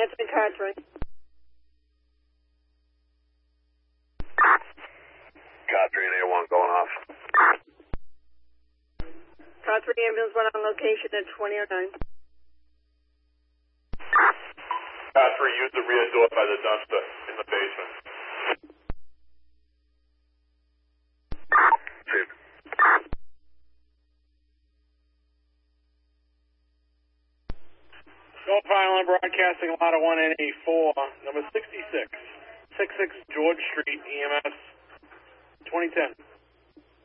Answering car 3. Car 3 and A1 going off. Car 3 ambulance went on location at 2009. Car 3, use the rear door by the dumpster in the basement. Go Island Broadcasting, Lot of 184, number 66, 66 George Street, EMS, 2010.